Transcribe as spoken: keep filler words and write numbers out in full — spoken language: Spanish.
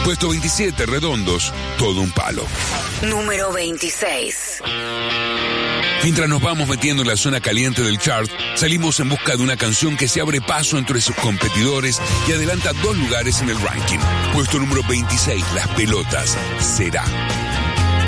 Puesto veintisiete, Redondos, Todo un palo. Número veintiséis. Mientras nos vamos metiendo en la zona caliente del chart, salimos en busca de una canción que se abre paso entre sus competidores y adelanta dos lugares en el ranking. Puesto número veintiséis, Las Pelotas, Será.